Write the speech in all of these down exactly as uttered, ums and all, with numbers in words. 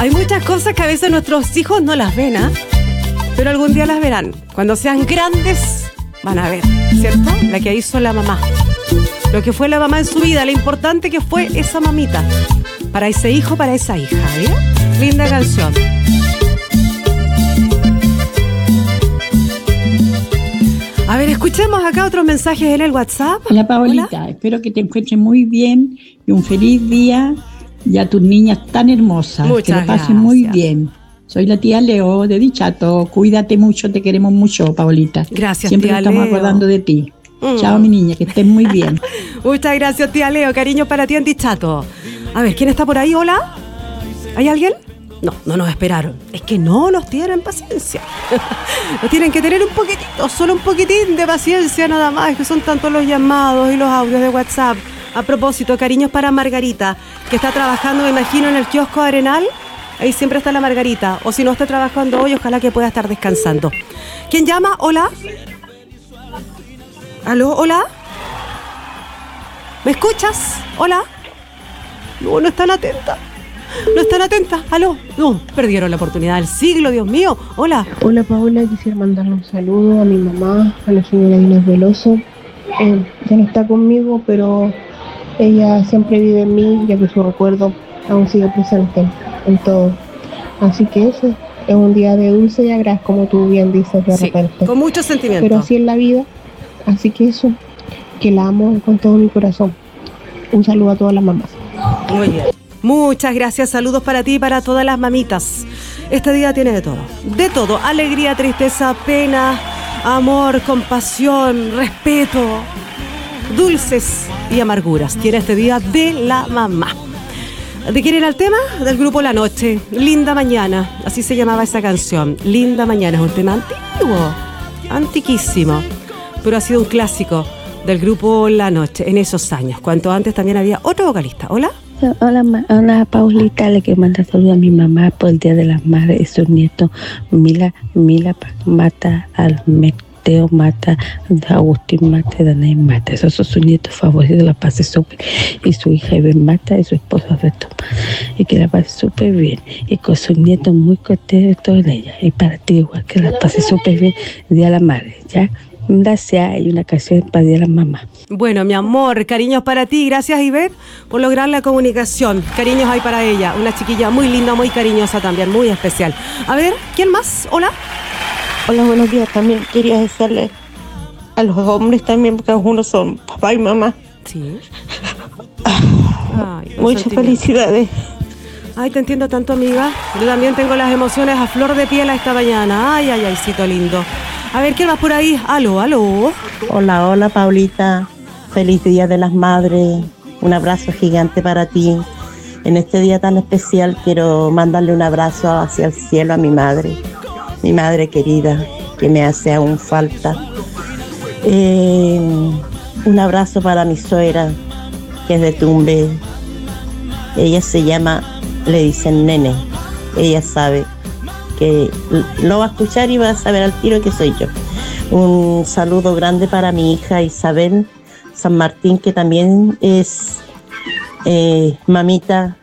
Hay muchas cosas que a veces nuestros hijos no las ven, ¿ah? Pero algún día las verán. Cuando sean grandes, van a ver, ¿cierto? La que hizo la mamá. Lo que fue la mamá en su vida, lo importante que fue esa mamita. Para ese hijo, para esa hija, ¿eh? Linda canción. A ver, escuchemos acá otros mensajes en el WhatsApp. Hola, Paolita. Hola. Espero que te encuentres muy bien y un feliz día. Y a tus niñas tan hermosas. Muchas que lo pasen gracias. muy bien. Soy la tía Leo de Dichato. Cuídate mucho, te queremos mucho, Paolita. Gracias, Siempre tía nos estamos Leo. acordando de ti. Mm. Chao, mi niña, que estés muy bien. Muchas gracias, tía Leo. Cariño para ti en Dichato. A ver, ¿quién está por ahí? Hola. ¿Hay alguien? No, no nos esperaron. Es que no nos tienen paciencia. Nos tienen que tener un poquitito, solo un poquitín de paciencia nada más. Es que son tantos los llamados y los audios de WhatsApp. A propósito, cariños para Margarita, que está trabajando, me imagino, en el kiosco Arenal. Ahí siempre está la Margarita. O si no está trabajando hoy, ojalá que pueda estar descansando. ¿Quién llama? Hola. ¿Aló? ¿Hola? ¿Me escuchas? ¿Hola? No, no están atentas. No están atentas. ¿Aló? No, perdieron la oportunidad del siglo, Dios mío. Hola. Hola, Paola. Quisiera mandarle un saludo a mi mamá, a la señora Inés Veloso. Eh, ya no está conmigo, pero ella siempre vive en mí, ya que su recuerdo aún sigue presente en todo. Así que eso es un día de dulce y agraz, como tú bien dices de Sí, repente. con mucho sentimiento. Pero así es la vida. Así que eso, que la amo con todo mi corazón. Un saludo a todas las mamás. Muy bien. Muchas gracias, saludos para ti y para todas las mamitas. Este día tiene de todo, de todo, alegría, tristeza, pena, amor, compasión, respeto, dulces y amarguras. Tiene este día de la mamá. ¿De quién era el tema? Del grupo La Noche, Linda Mañana, así se llamaba esa canción. Linda Mañana es un tema antiguo, antiquísimo, pero ha sido un clásico del grupo La Noche en esos años. Cuanto antes también había otro vocalista. ¿Hola? Hola, ma- hola Paulita, le quiero mandar saludos a mi mamá por el Día de las Madres y sus nietos. Mila, Mila Mata, Almeteo Mata, Agustín Mata, Danae Mata. Esos son sus nietos favoritos, la pase súper. Y su hija Iben Mata y su esposo Alberto. Y que la pase súper bien. Y con sus nietos muy contentos de ella. Y para ti igual, que la pase súper bien el Día de la Madre, ¿ya? Gracias, hay una canción para el Día de las Mamás. Bueno, mi amor, cariños para ti. Gracias, Ivette, por lograr la comunicación. Cariños hay para ella. Una chiquilla muy linda, muy cariñosa también, muy especial. A ver, ¿quién más? Hola. Hola, buenos días. También quería decirle a los hombres también, porque algunos son papá y mamá. Sí. Ay, muchas felicidades. Ay, te entiendo tanto, amiga. Yo también tengo las emociones a flor de piel esta mañana. Ay, ay, ay, cito lindo. A ver, ¿quién más por ahí? Aló, aló. Hola, hola, Paulita. Feliz Día de las Madres. Un abrazo gigante para ti. En este día tan especial quiero mandarle un abrazo hacia el cielo a mi madre. Mi madre querida, que me hace aún falta. Eh, un abrazo para mi suegra, que es de Tumbes. Ella se llama, le dicen Nene. Ella sabe que lo va a escuchar y va a saber al tiro que soy yo. Un saludo grande para mi hija Isabel San Martín, que también es eh, mamita,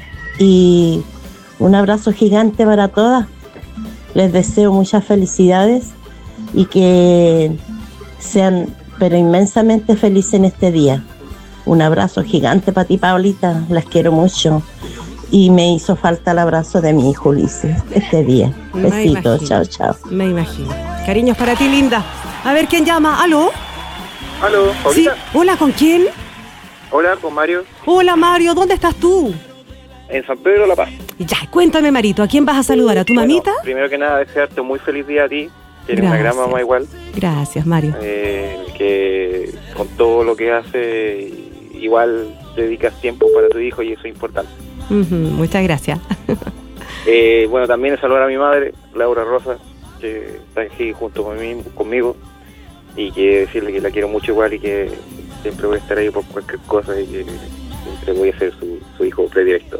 y un abrazo gigante para todas. Les deseo muchas felicidades y que sean pero inmensamente felices en este día. Un abrazo gigante para ti, Paulita, las quiero mucho. Y me hizo falta el abrazo de mi hijo Ulises este día. Besitos, chao, chao. Me imagino. Cariños para ti, linda. A ver, ¿quién llama? ¿Aló? ¿Aló, Paulita? Sí. Hola, ¿con quién? Hola, con Mario. Hola, Mario, ¿dónde estás tú? En San Pedro La Paz. Ya, cuéntame, Marito, ¿a quién vas a saludar? ¿A tu bueno, mamita? Primero que nada, desearte un muy feliz día a ti. Tienes una gran mamá igual. Gracias, Mario. Eh, que con todo lo que hace, igual dedicas tiempo para tu hijo y eso es importante. Uh-huh, muchas gracias. eh, bueno, también saludar a mi madre, Laura Rosa, que está aquí junto conmigo, conmigo, y que decirle que la quiero mucho igual y que siempre voy a estar ahí por cualquier cosa y que siempre voy a ser su, su hijo predilecto.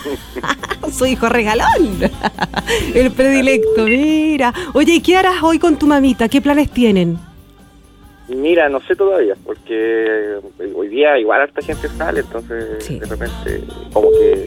Su hijo regalón. El predilecto, mira. Oye, ¿y qué harás hoy con tu mamita? ¿Qué planes tienen? Mira, no sé todavía, porque hoy día igual harta gente sale, entonces sí. De repente como que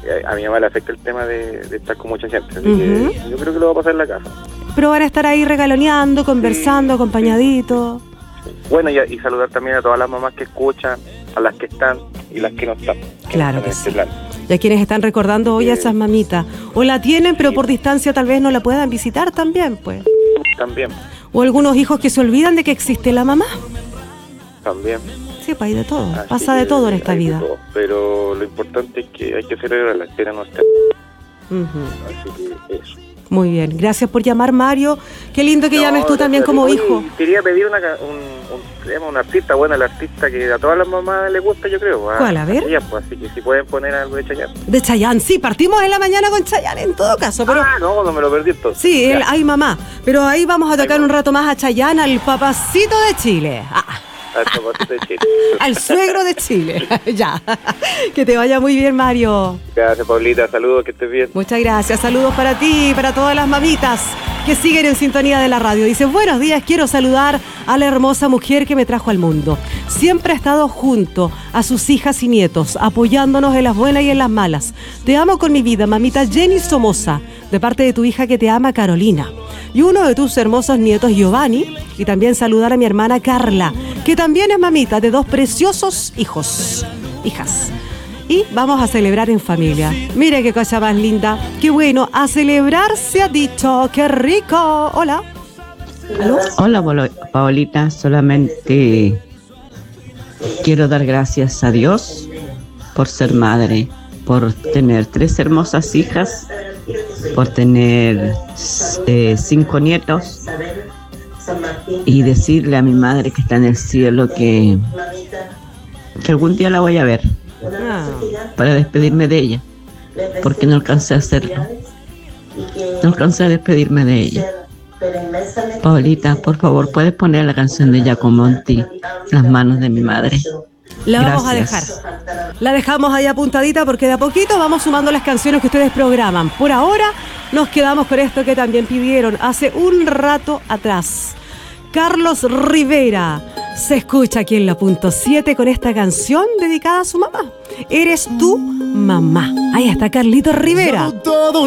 a mi mamá le afecta el tema de, de estar con mucha gente, así Ujú. que yo creo que lo va a pasar en la casa. Pero van a estar ahí regaloneando, conversando, acompañaditos. Bueno, y, y saludar también a todas las mamás que escuchan, a las que están y las que no están. Claro en que este sí. plan. Y a quienes están recordando hoy a Sí. esas mamitas. O la tienen, pero Sí. por distancia tal vez no la puedan visitar también, pues. También, O algunos hijos que se olvidan de que existe la mamá. también. Sí, pues hay de todo. Así Pasa de que todo en esta hay de vida. todo. Pero lo importante es que hay que celebrar la espera no está. Ujú. Así que eso. Muy bien. Gracias por llamar, Mario. Qué lindo que No, llames tú también gracias. como Oye, hijo. Quería pedir una, ca- un, un, se llama un artista, bueno, el artista que a todas las mamás les gusta, yo creo. ¿Cuál? A ver. Chayanne, pues, así que si pueden poner algo de Chayanne. De Chayanne, sí, partimos en la mañana con Chayanne en todo caso, pero... Ah, no, no me lo perdí entonces. Sí, Ya. él, ay mamá, pero ahí vamos a tocar Ahí un va. rato más a Chayanne, al papacito de Chile, ah, Al propósito de Chile. al suegro de Chile, ya. Que te vaya muy bien, Mario. Gracias, Paulita. Saludos, que estés bien. Muchas gracias, saludos para ti y para todas las mamitas que siguen en sintonía de la radio. Dice, buenos días, quiero saludar a la hermosa mujer que me trajo al mundo. Siempre ha estado junto a sus hijas y nietos, apoyándonos en las buenas y en las malas. Te amo con mi vida, mamita Jenny Somoza, de parte de tu hija que te ama, Carolina. Y uno de tus hermosos nietos, Giovanni, y también saludar a mi hermana Carla, que también es mamita de dos preciosos hijos, hijas. Y vamos a celebrar en familia. Mire qué cosa más linda. Qué bueno, a celebrar se ha dicho. Qué rico. Hola. ¿Aló? Hola, Polo- Paolita, solamente quiero dar gracias a Dios por ser madre, por tener tres hermosas hijas, por tener eh, cinco nietos y decirle a mi madre que está en el cielo que, que algún día la voy a ver Ah, para despedirme de ella, porque no alcancé a hacerlo, no alcancé a despedirme de ella. Paulita, por favor, ¿puedes poner la canción de Giacomo Monti, Las manos de mi madre? la vamos a Gracias. dejar. La dejamos ahí apuntadita porque de a poquito vamos sumando las canciones que ustedes programan. Por ahora nos quedamos con esto que también pidieron hace un rato atrás. Carlos Rivera se escucha aquí en la punto siete con esta canción dedicada a su mamá. Eres tu mamá. Ahí está Carlito Rivera.